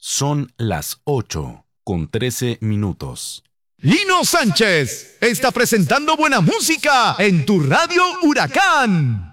Son las 8:13. Lino Sánchez está presentando buena música en tu Radio Huracán.